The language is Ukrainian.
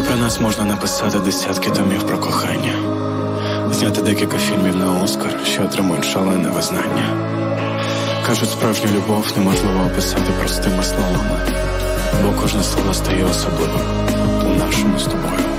про нас можна написати десятки томів про кохання, зняти декілька фільмів на Оскар, що отримують шалене визнання. Кажуть, справжню любов неможливо описати простими словами, бо кожне слово стає особливим у нашому з тобою.